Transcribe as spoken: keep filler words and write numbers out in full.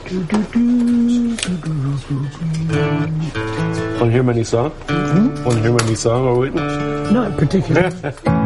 Want to hear my new song? Hmm? Want to hear my new song, or waiting? Not particularly.